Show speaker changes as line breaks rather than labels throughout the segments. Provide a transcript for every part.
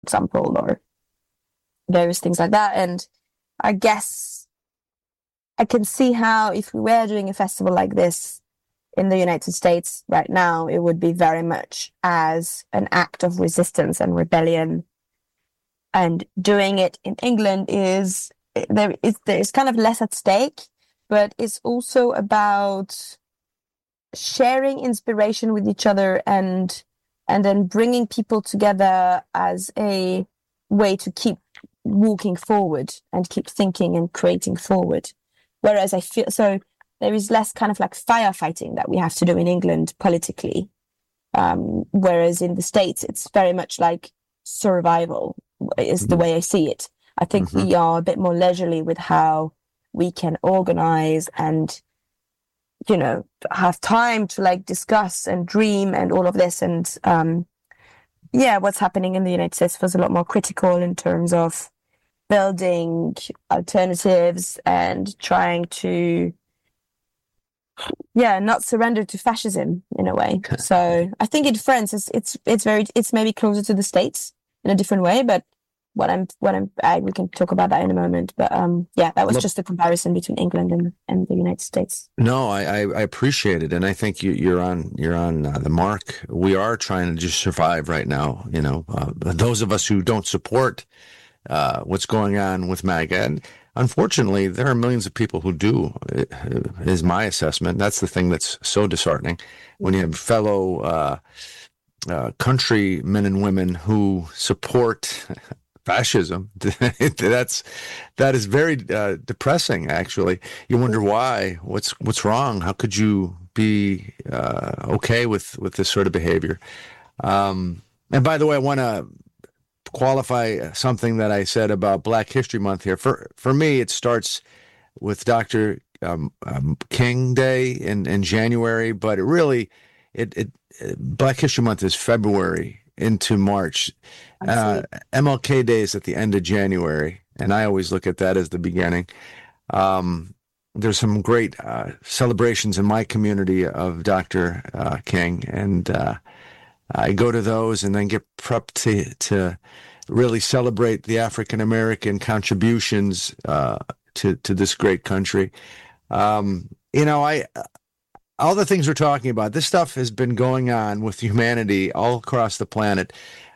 example, or various things like that. And I guess I can see how if we were doing a festival like this in the United States right now, it would be very much as an act of resistance and rebellion. And doing it in England there's kind of less at stake, but it's also about sharing inspiration with each other and then bringing people together as a way to keep walking forward and keep thinking and creating forward. Whereas I feel so there is less kind of like firefighting that we have to do in England politically. Whereas in the States, it's very much like survival is the way I see it. I think
Mm-hmm.
we are a bit more leisurely with how we can organize and, have time to like discuss and dream and all of this. And yeah, what's happening in the United States was a lot more critical in terms of building alternatives and trying to, yeah, not surrender to fascism in a way. So I think in France, it's maybe closer to the States in a different way, but we can talk about that in a moment. But yeah, that was
Look,
just a comparison between England and the United States.
no, I appreciate it, and I think you're on the mark. We are trying to just survive right now. Those of us who don't support what's going on with MAGA, and unfortunately, there are millions of people who do. Is my assessment. That's the thing that's so disheartening when you have fellow countrymen and women who support fascism. That is very depressing. Actually, you wonder why. What's wrong? How could you be okay with this sort of behavior? And by the way, I want to qualify something that I said about Black History Month here. For me, it starts with Dr. King Day in January, but it really it Black History Month is February into March.
I see.
MLK Day is at the end of January, and I always look at that as the beginning. There's some great celebrations in my community of Dr. King, and I go to those and then get prepped to really celebrate the African American contributions to this great country. I all the things we're talking about, this stuff has been going on with humanity all across the planet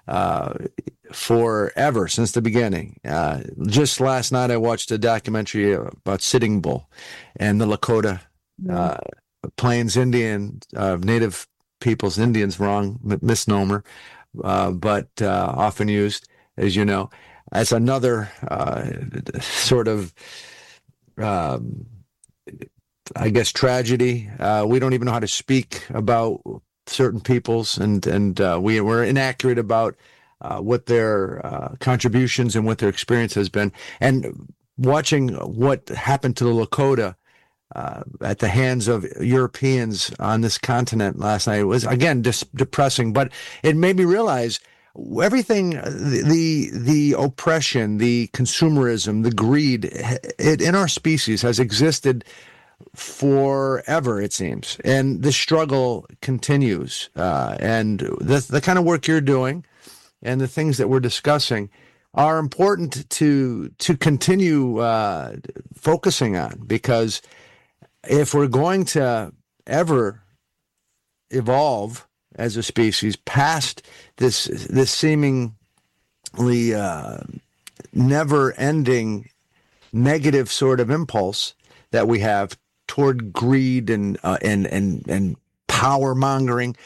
forever, since the beginning. Just last night, I watched a documentary about Sitting Bull and the Lakota Plains Indian, Native peoples, Indians, wrong, misnomer, but often used, as you know, as another sort of I guess tragedy. We don't even know how to speak about certain peoples, and we're inaccurate about what their contributions and what their experience has been. And watching what happened to the Lakota at the hands of Europeans on this continent last night was again depressing. But it made me realize everything, the oppression, the consumerism, the greed in our species has existed forever, it seems, and the struggle continues. And the kind of work you're doing and the things that we're discussing are important to continue focusing on, because if we're going to ever evolve as a species past this seemingly never-ending negative sort of impulse that we have toward greed and power mongering,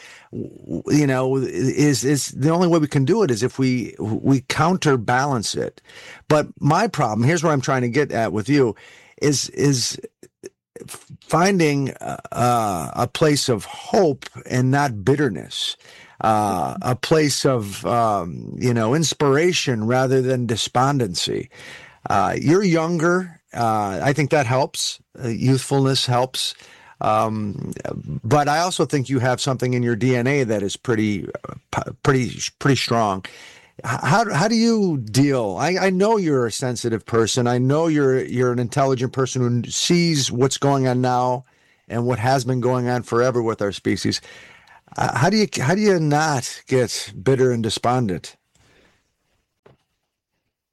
is the only way we can do it is if we counterbalance it. But my problem, here's what I'm trying to get at with you, is finding a place of hope and not bitterness, a place of inspiration rather than despondency. You're younger. I think that helps. Youthfulness helps. But I also think you have something in your DNA that is pretty strong. How do you deal? I know you're a sensitive person. I know you're an intelligent person who sees what's going on now and what has been going on forever with our species. How do you not get bitter and despondent?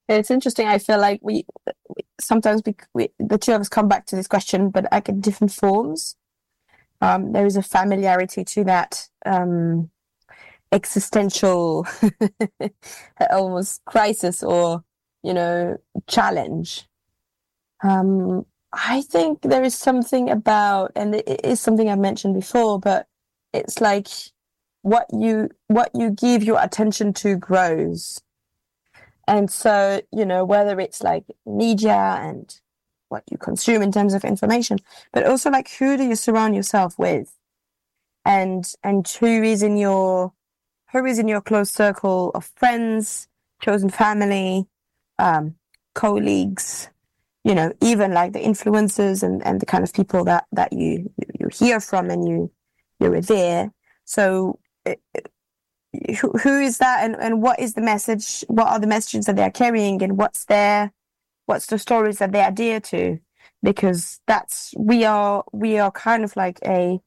It's interesting. I feel like we sometimes the two of us come back to this question, but like in different forms. There is a familiarity to that existential almost crisis or, challenge. I think there is something about, and it is something I've mentioned before, but it's like what you give your attention to grows. And so, whether it's like media and what you consume in terms of information, but also like who do you surround yourself with, and who is in your close circle of friends, chosen family, colleagues, even like the influencers and the kind of people that you hear from and you revere. So who is that, and what is the message? What are the messages that they are carrying, and what's the stories that they adhere to? Because we are kind of like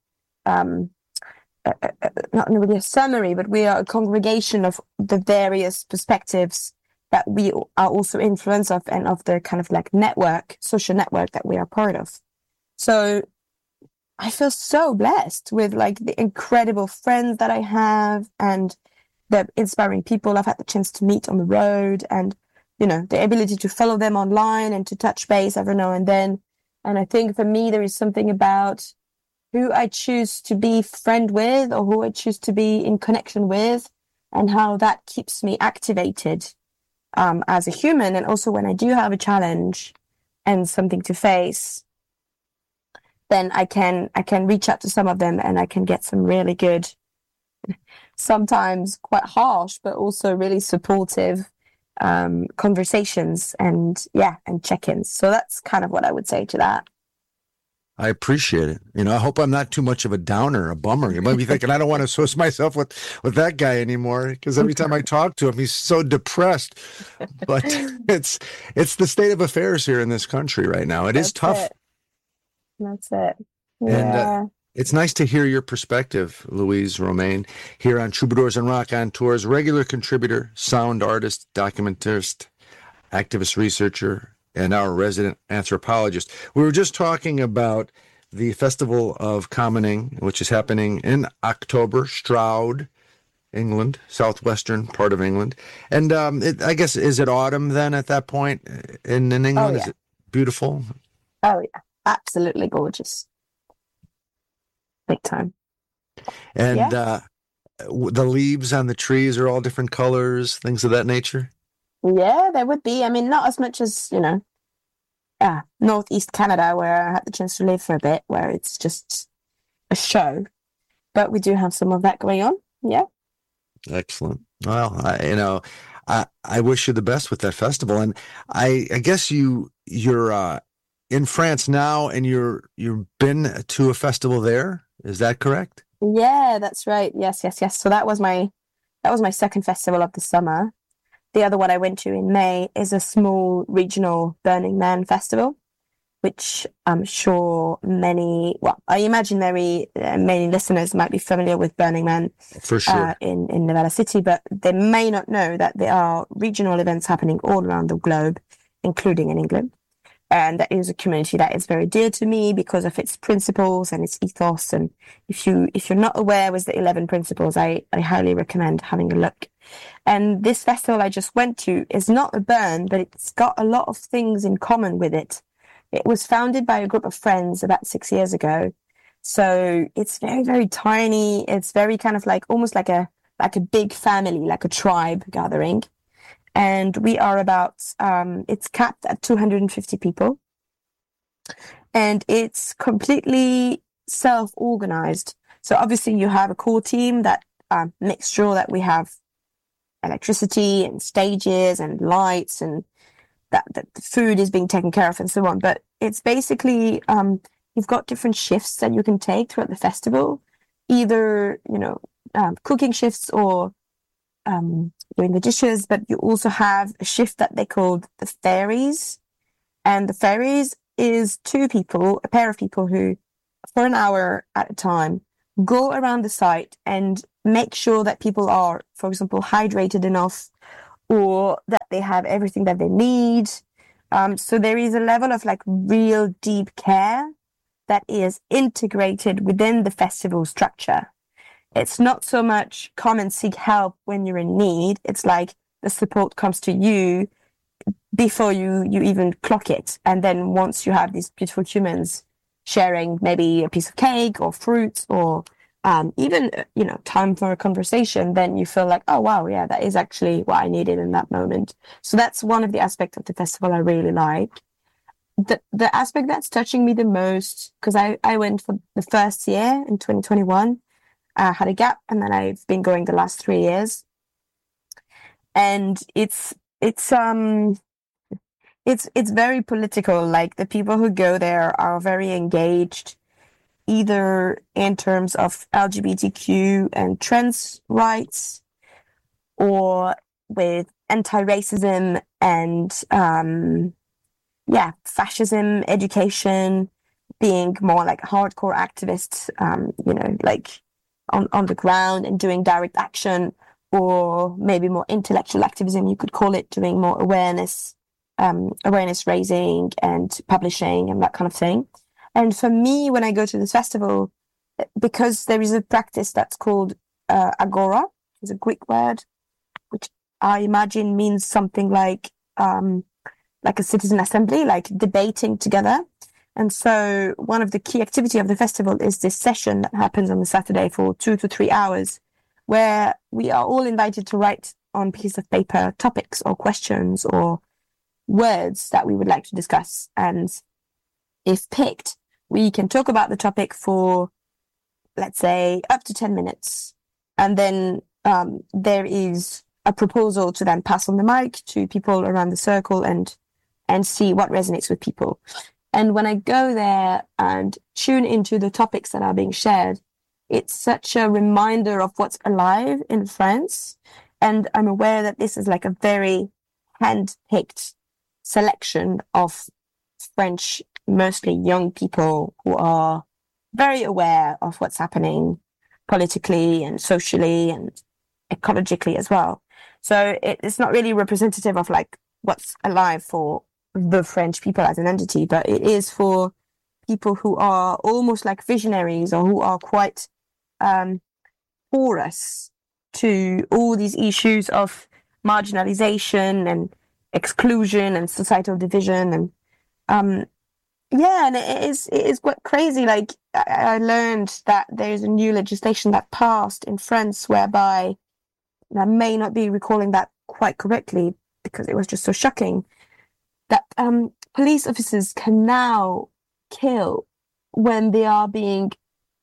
not really a summary, but we are a congregation of the various perspectives that we are also influenced of, and of the kind of like social network that we are part of. So I feel so blessed with like the incredible friends that I have and the inspiring people I've had the chance to meet on the road, and the ability to follow them online and to touch base every now and then. And I think for me, there is something about who I choose to be friend with or who I choose to be in connection with, and how that keeps me activated as a human. And also when I do have a challenge and something to face, then I can reach out to some of them and I can get some really good, sometimes quite harsh, but also really supportive conversations and check-ins. So that's kind of what I would say to that.
I appreciate it. I hope I'm not too much of a downer, a bummer. You might be thinking, I don't want to associate myself with that guy anymore, because every time I talk to him, he's so depressed. But it's the state of affairs here in this country right now. It is tough.
That's it.
Yeah. And it's nice to hear your perspective, Louise Romain, here on Troubadours and Raconteurs, regular contributor, sound artist, documentarist, activist researcher, and our resident anthropologist. We were just talking about the Festival of Commoning, which is happening in October, Stroud, England, southwestern part of England. And I guess, is it autumn then at that point in England?
Oh, yeah.
Is it beautiful?
Oh, yeah. Absolutely gorgeous. Big time.
And the leaves on the trees are all different colors, things of that nature?
Yeah, there would be. I mean, not as much as, Northeast Canada, where I had the chance to live for a bit, where it's just a show. But we do have some of that going on. Yeah. Excellent.
Well, I wish you the best with that festival. And I guess you're in France now, and you've been to a festival there. Is that correct?
Yeah, that's right. Yes. So that was my second festival of the summer. The other one I went to in May is a small regional Burning Man festival, which I'm sure I imagine many listeners might be familiar with Burning Man
for sure
in Nevada City, but they may not know that there are regional events happening all around the globe, including in England. And that is a community that is very dear to me because of its principles and its ethos. And if you're not aware with the 11 principles, I highly recommend having a look. And this festival I just went to is not a burn, but it's got a lot of things in common with it. It was founded by a group of friends about 6 years ago. So it's very, very tiny. It's very kind of like almost like a big family, like a tribe gathering. And we are it's capped at 250 people. And it's completely self-organized. So obviously you have a core team that makes sure that we have electricity and stages and lights, and that the food is being taken care of and so on. But it's basically, you've got different shifts that you can take throughout the festival, either, cooking shifts or doing the dishes, but you also have a shift that they call the fairies. And the fairies is a pair of people who, for an hour at a time, go around the site and make sure that people are, for example, hydrated enough, or that they have everything that they need. So there is a level of like real deep care that is integrated within the festival structure. It's not so much come and seek help when you're in need. It's like the support comes to you before you even clock it. And then once you have these beautiful humans sharing maybe a piece of cake or fruits or even, time for a conversation, then you feel like, oh, wow, yeah, that is actually what I needed in that moment. So that's one of the aspects of the festival I really like. The aspect that's touching me the most, because I went for the first year in 2021, I had a gap, and then I've been going the last 3 years. And it's very political. Like, the people who go there are very engaged, either in terms of LGBTQ and trans rights, or with anti-racism and fascism education, being more like hardcore activists, like on the ground and doing direct action, or maybe more intellectual activism, you could call it, doing more awareness raising and publishing and that kind of thing. And for me, when I go to this festival, because there is a practice that's called agora, is a Greek word, which I imagine means something like a citizen assembly, like debating together. And so one of the key activity of the festival is this session that happens on the Saturday for 2 to 3 hours, where we are all invited to write on a piece of paper topics or questions or words that we would like to discuss. And if picked, we can talk about the topic for, let's say, up to 10 minutes. And then there is a proposal to then pass on the mic to people around the circle and see what resonates with people. And when I go there and tune into the topics that are being shared, it's such a reminder of what's alive in France. And I'm aware that this is like a very hand-picked selection of French, mostly young people who are very aware of what's happening politically and socially and ecologically as well. So it's not really representative of like what's alive for the French people as an entity, but it is for people who are almost like visionaries or who are quite porous to all these issues of marginalization and exclusion and societal division. And and it is quite crazy. Like, I learned that there's a new legislation that passed in France whereby, and I may not be recalling that quite correctly because it was just so shocking, that police officers can now kill when they are being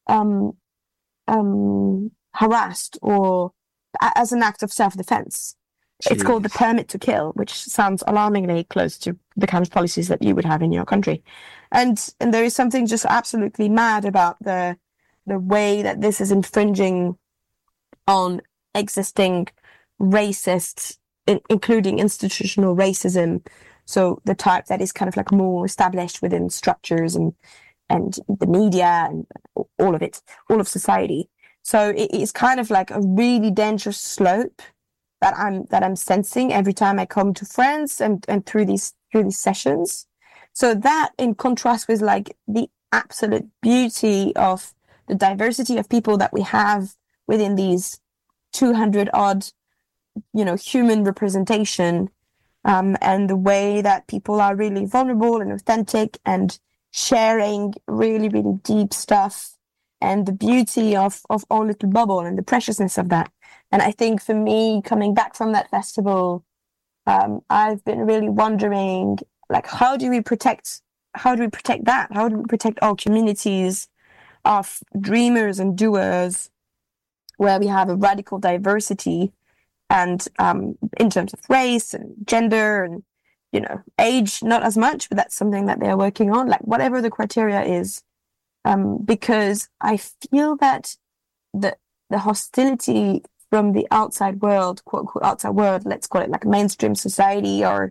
harassed or as an act of self-defense. Jeez. It's called the permit to kill, which sounds alarmingly close to the kind of policies that you would have in your country. And there is something just absolutely mad about the way that this is infringing on existing racist, including institutional racism. So the type that is kind of like more established within structures and the media and all of it, all of society. So it is kind of like a really dangerous slope that I'm sensing every time I come to France and through these sessions. So that, in contrast with like the absolute beauty of the diversity of people that we have within these 200 odd, human representation, and the way that people are really vulnerable and authentic and sharing really, really deep stuff, and the beauty of our little bubble and the preciousness of that. And I think for me, coming back from that festival, I've been really wondering, like, how do we protect that? How do we protect our communities of dreamers and doers, where we have a radical diversity, and in terms of race and gender and age, not as much, but that's something that they're working on, like whatever the criteria is, because I feel that the hostility from the outside world, quote unquote outside world, let's call it like mainstream society, or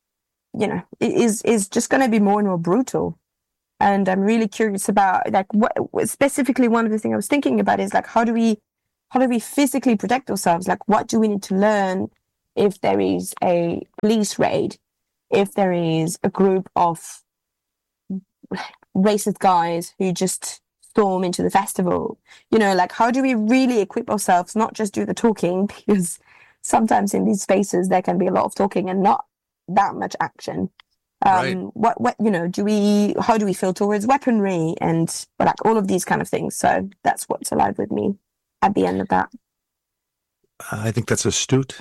is just going to be more and more brutal. And I'm really curious about like what specifically. One of the things I was thinking about is like, how do we physically protect ourselves? Like, what do we need to learn if there is a police raid, if there is a group of racist guys who just storm into the festival, like how do we really equip ourselves, not just do the talking, because sometimes in these spaces there can be a lot of talking and not that much action.
Right.
How do we feel towards weaponry and like all of these kind of things? So that's what's alive with me at the end of that.
I think that's astute.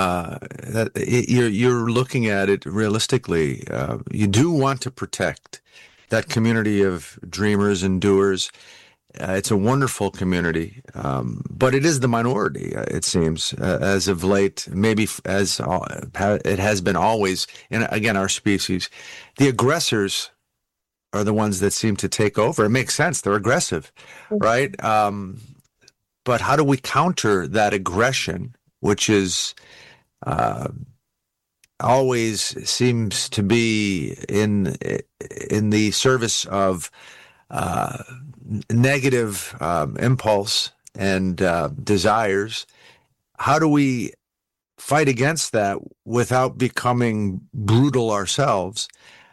You're looking at it realistically. You do want to protect that community of dreamers and doers. It's a wonderful community, but it is the minority, it seems, as of late, maybe as it has been always. And again, our species, the aggressors are the ones that seem to take over. It makes sense. They're aggressive, right? But how do we counter that aggression, which is always seems to be in the service of negative impulse and desires? How do we fight against that without becoming brutal ourselves?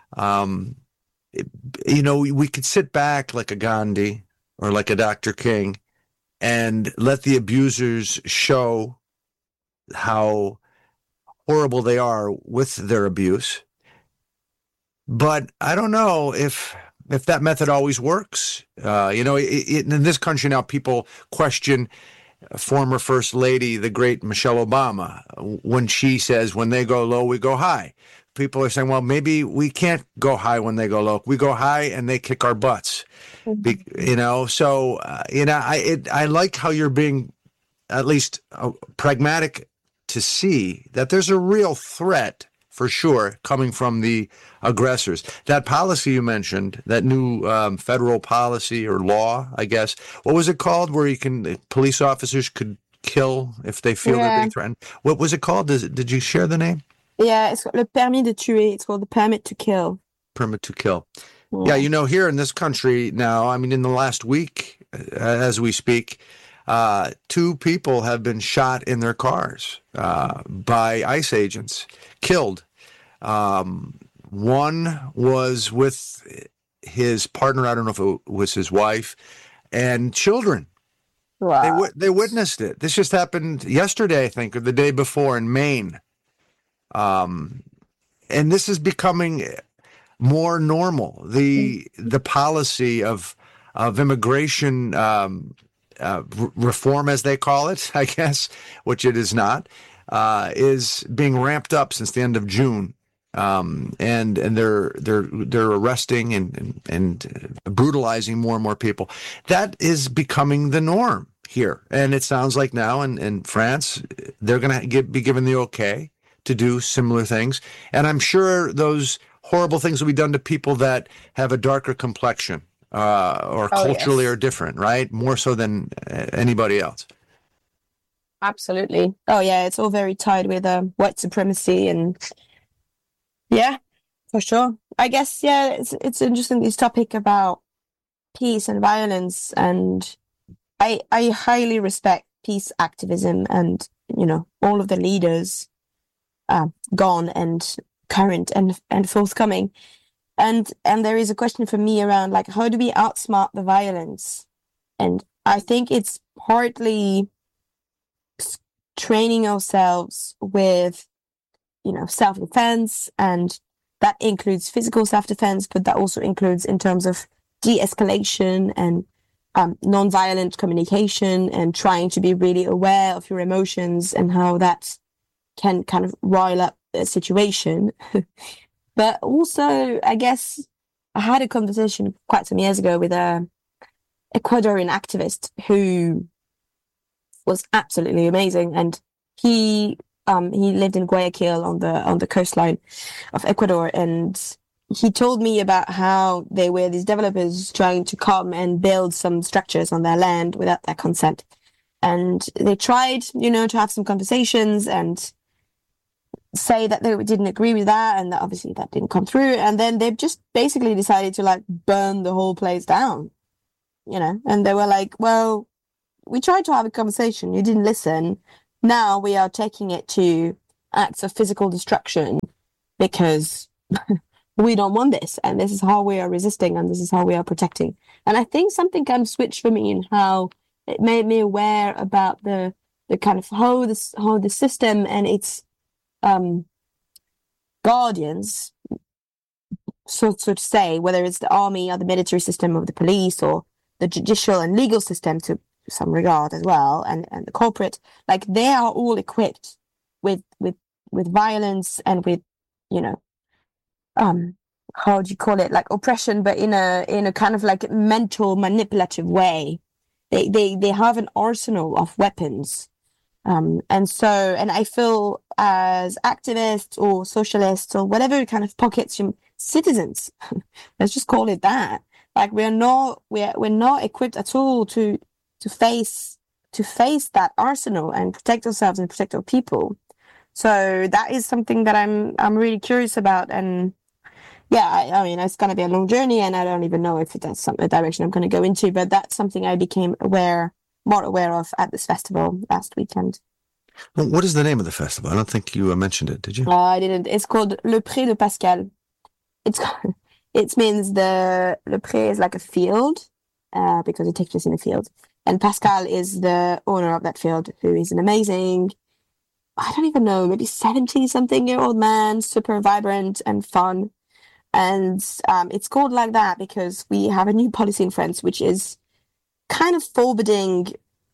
We could sit back like a Gandhi or like a Dr. King and let the abusers show how horrible they are with their abuse. But I don't know if that method always works. In this country now, people question former First Lady, the great Michelle Obama, when she says, when they go low, we go high. People are saying, well, maybe we can't go high when they go low. We go high and they kick our butts. So I like how you're being at least pragmatic to see that there's a real threat for sure coming from the aggressors. That policy you mentioned, that new federal policy or law, I guess, what was it called, where police officers could kill if they feel they're being threatened? What was it called? Did you share the name?
Yeah, it's called le permis de tuer. It's called the permit to kill.
Permit to kill. Yeah, here in this country now, I mean, in the last week, as we speak, 2 people have been shot in their cars by ICE agents, killed. One was with his partner, I don't know if it was his wife, and children. Wow. They witnessed it. This just happened yesterday, I think, or the day before in Maine. And this is becoming more normal. The policy of immigration reform, as they call it, I guess, which it is not, is being ramped up since the end of June. And they're arresting and brutalizing more and more people. That is becoming the norm here. And it sounds like now in France, they're going to be given the okay to do similar things. And I'm sure those horrible things will be done to people that have a darker complexion or culturally are different, right? More so than anybody else.
Absolutely. Oh, yeah. It's all very tied with white supremacy. And yeah, for sure. I guess, yeah, it's interesting, this topic about peace and violence. And I highly respect peace activism and, all of the leaders gone and current and forthcoming. And there is a question for me around, like, how do we outsmart the violence? And I think it's partly training ourselves with, self-defense, and that includes physical self-defense, but that also includes in terms of de-escalation and non-violent communication, and trying to be really aware of your emotions and how that can kind of rile up a situation. But also, I guess I had a conversation quite some years ago with a Ecuadorian activist who was absolutely amazing, and he lived in Guayaquil on the coastline of Ecuador, and he told me about how they were these developers trying to come and build some structures on their land without their consent, and they tried, to have some conversations and say that they didn't agree with that, and that obviously that didn't come through, and then they've just basically decided to burn the whole place down, and they were like, well, we tried to have a conversation, you didn't listen, now we are taking it to acts of physical destruction because we don't want this, and this is how we are resisting, and this is how we are protecting. And I think something kind of switched for me in how it made me aware about the kind of how the system and its guardians, so to say, whether it's the army or the military system or the police or the judicial and legal system to some regard as well, and the corporate, like they are all equipped with violence and with, you know, how do you call it, like oppression, but in a kind of like mental manipulative way. They have an arsenal of weapons. And I feel as activists or socialists or whatever kind of pockets, citizens, let's just call it that. Like we're not equipped at all to face that arsenal and protect ourselves and protect our people. So that is something that I'm really curious about. And yeah, I mean, it's going to be a long journey, and I don't even know if that's a direction I'm going to go into, but that's something I became more aware of at this festival last weekend.
Well, what is the name of the festival? I don't think you mentioned it, did you?
I didn't. It's called Le Pré de Pascal. It means Le Pré is like a field, because it takes place in a field. And Pascal is the owner of that field, who is an amazing, I don't even know, maybe 70-something-year-old man, super vibrant and fun. And it's called like that because we have a new policy in France, which is kind of forbidding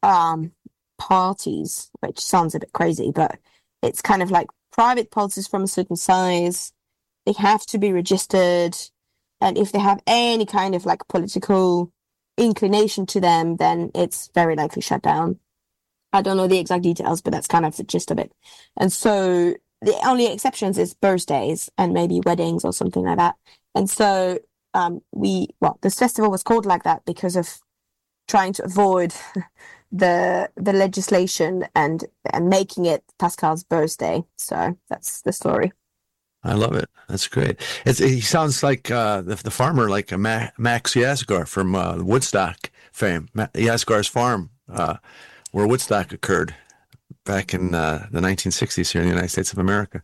parties, which sounds a bit crazy, but it's kind of like private policies from a certain size. They have to be registered. And if they have any kind of like political inclination to them, then it's very likely shut down. I don't know the exact details, but that's kind of the gist of it. And so the only exceptions is birthdays and maybe weddings or something like that. And so this festival was called like that because of trying to avoid the legislation and making it Pascal's birthday. So that's the story.
I love it. That's great. He sounds like the farmer, like Max Yasgur from Woodstock fame. Yasgur's farm, where Woodstock occurred back in the 1960s here in the United States of America.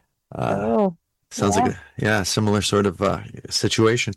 Sounds like a similar sort of situation.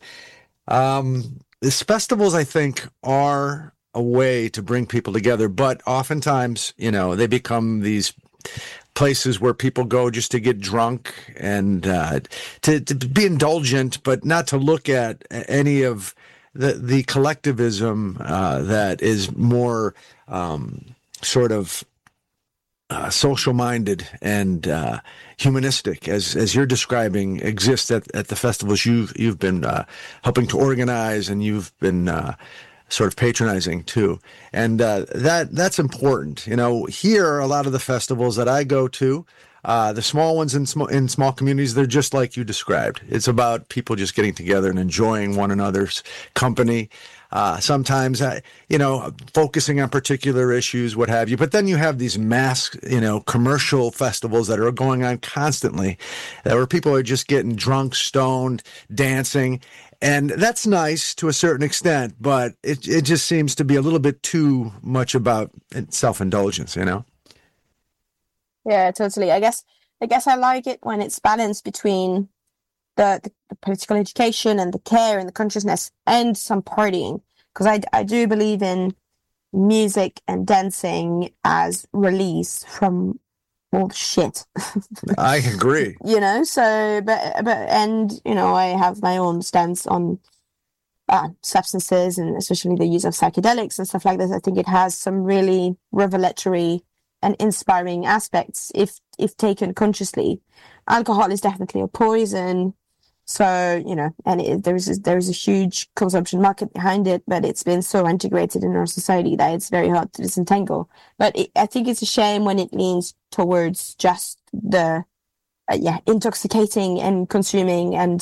These festivals, I think, are a way to bring people together, but oftentimes, they become these places where people go just to get drunk and to be indulgent, but not to look at any of the collectivism that is more sort of social-minded and humanistic, as you're describing, exists at the festivals you've been helping to organize, and you've been sort of patronizing too. And that's important. Here, a lot of the festivals that I go to, the small ones in small communities, they're just like you described. It's about people just getting together and enjoying one another's company. Sometimes, focusing on particular issues, what have you. But then you have these mass, commercial festivals that are going on constantly, where people are just getting drunk, stoned, dancing. And that's nice to a certain extent, but it just seems to be a little bit too much about self-indulgence,
Yeah, totally. I guess I like it when it's balanced between the political education and the care and the consciousness and some partying, because I do believe in music and dancing as release from all the shit.
I agree.
So I have my own stance on substances, and especially the use of psychedelics and stuff like this. I think it has some really revelatory and inspiring aspects if taken consciously. Alcohol is definitely a poison. So, and there is a huge consumption market behind it, but it's been so integrated in our society that it's very hard to disentangle. But I think it's a shame when it leans towards just the, intoxicating and consuming and,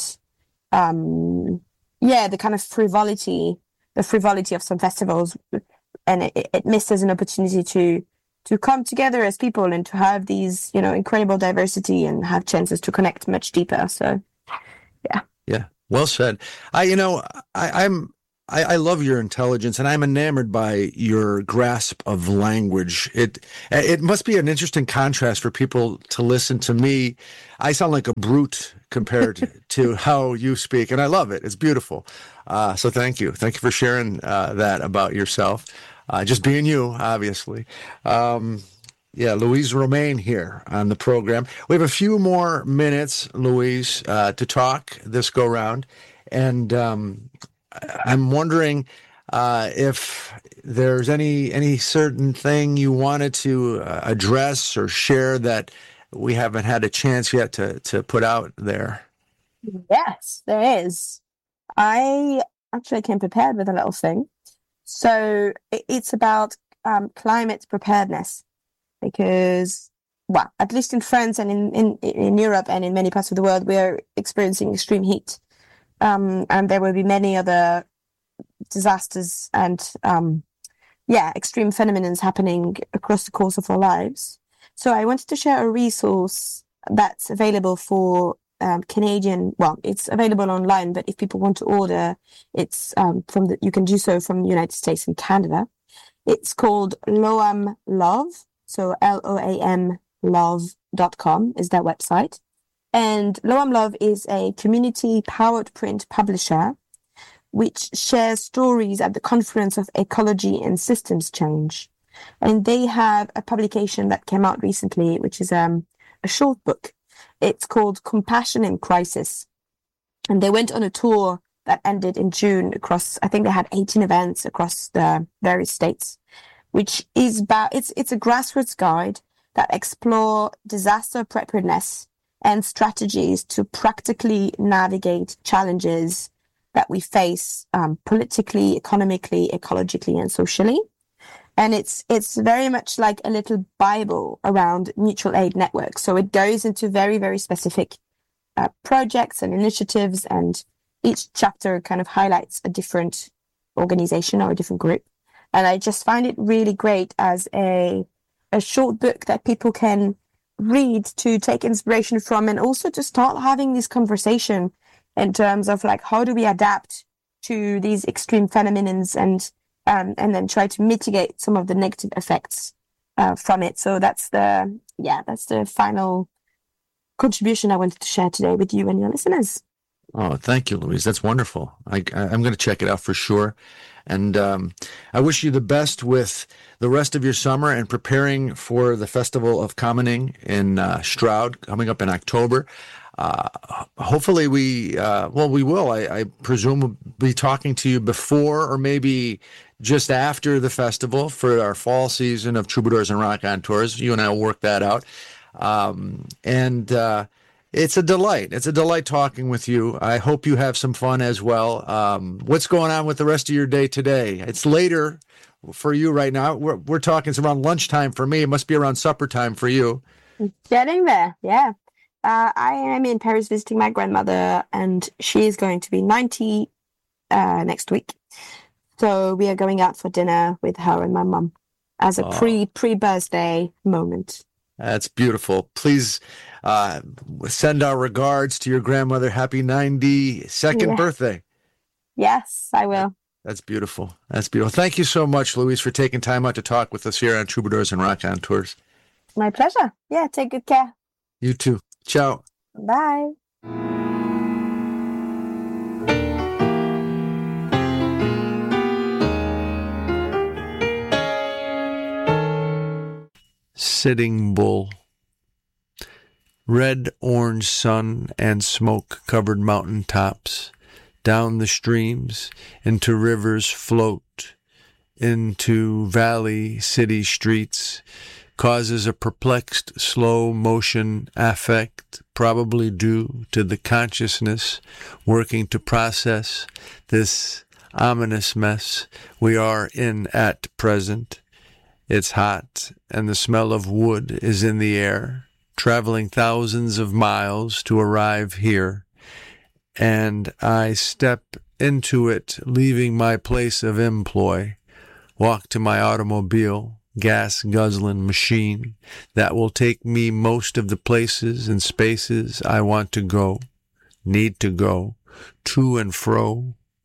the kind of frivolity of some festivals. And it misses an opportunity to come together as people and to have these, incredible diversity and have chances to connect much deeper. So, yeah.
Yeah. Well said. I'm I love your intelligence, and I'm enamored by your grasp of language. It must be an interesting contrast for people to listen to me. I sound like a brute compared to how you speak, and I love it. It's beautiful. So thank you. Thank you for sharing that about yourself. Just being you, obviously. Yeah, Louise Romain here on the program. We have a few more minutes, Louise, to talk this go round. And I'm wondering if there's any certain thing you wanted to address or share that we haven't had a chance yet to put out there.
Yes, there is. I actually came prepared with a little thing. So it's about climate preparedness, because, well, at least in France and in Europe and in many parts of the world, we are experiencing extreme heat. And there will be many other disasters and, extreme phenomena happening across the course of our lives. So I wanted to share a resource that's available for Canadian. Well, it's available online, but if people want to order, it's you can do so from the United States and Canada. It's called Loam Love. So LOAM love.com is their website. And Loam Love is a community-powered print publisher which shares stories at the confluence of ecology and systems change. And they have a publication that came out recently, which is a short book. It's called Compassion in Crisis. And they went on a tour that ended in June across, I think they had 18 events across the various states, which is about, it's a grassroots guide that explore disaster preparedness and strategies to practically navigate challenges that we face politically, economically, ecologically, and socially. And it's very much like a little Bible around mutual aid networks. So it goes into very, very specific projects and initiatives, and each chapter kind of highlights a different organization or a different group. And I just find it really great as a short book that people can read to take inspiration from, and also to start having this conversation in terms of like, how do we adapt to these extreme phenomena and then try to mitigate some of the negative effects from it. So that's the final contribution I wanted to share today with you and your listeners.
Oh, thank you, Louise. That's wonderful. I'm going to check it out for sure. And I wish you the best with the rest of your summer and preparing for the Festival of Kamening in Stroud coming up in October. Hopefully we will. I presume we'll be talking to you before or maybe just after the festival for our fall season of Troubadours and Raconteurs. You and I will work that out. It's a delight. It's a delight talking with you. I hope you have some fun as well. What's going on with the rest of your day today? It's later for you right now. We're talking, it's around lunchtime for me. It must be around supper time for you.
Getting there, yeah. I am in Paris visiting my grandmother, and she is going to be 90 next week. So we are going out for dinner with her and my mum as a pre-birthday moment.
That's beautiful. Please send our regards to your grandmother. Happy 92nd birthday.
Yes, I will.
That's beautiful. That's beautiful. Thank you so much, Louise, for taking time out to talk with us here on Troubadours and Raconteurs.
My pleasure. Yeah, take good care.
You too. Ciao.
Bye.
Sitting Bull. Red, orange sun and smoke-covered mountain tops, down the streams, into rivers float, into valley city streets, causes a perplexed slow motion affect, probably due to the consciousness working to process this ominous mess we are in at present. It's hot, and the smell of wood is in the air, traveling thousands of miles to arrive here, and I step into it, leaving my place of employ, walk to my automobile, gas-guzzling machine that will take me most of the places and spaces I want to go, need to go, to and fro,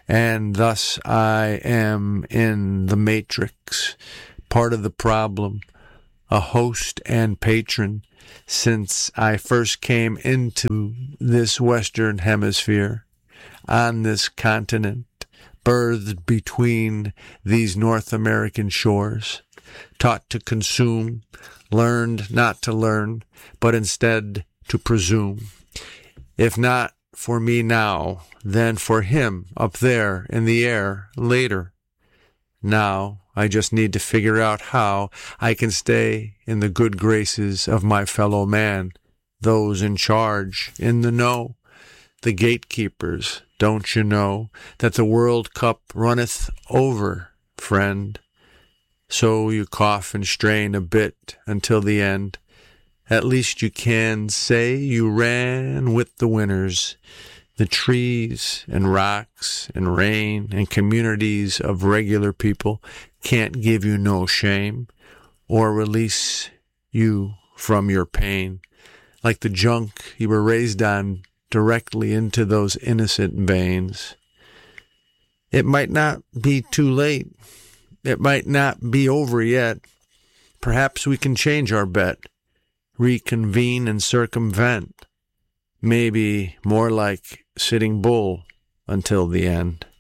and thus I am in the matrix, part of the problem, a host and patron, since I first came into this Western Hemisphere, on this continent, birthed between these North American shores, taught to consume, learned not to learn, but instead to presume. If not for me now, then for him up there in the air later. Now, I just need to figure out how I can stay in the good graces of my fellow man, those in charge, in the know, the gatekeepers. Don't you know that the World Cup runneth over, friend? So you cough and strain a bit until the end. At least you can say you ran with the winners. The trees and rocks and rain and communities of regular people can't give you no shame or release you from your pain. Like the junk you were raised on directly into those innocent veins. It might not be too late. It might not be over yet. Perhaps we can change our bet, reconvene and circumvent. Maybe more like Sitting Bull until the end.